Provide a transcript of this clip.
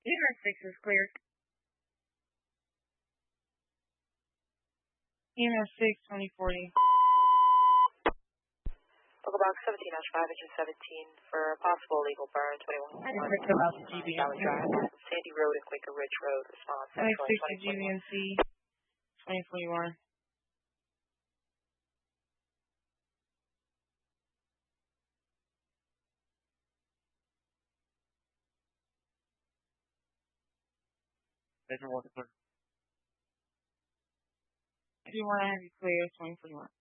EMS 6 is cleared. EMS 6, 2040. Local box 17-5, engine 17 for possible illegal burn, 21. Valley Drive, Sandy Road and Quaker Ridge Road, response. 26 GVNC, 2041. Major 1 clear. If you want to have you clear, 2041.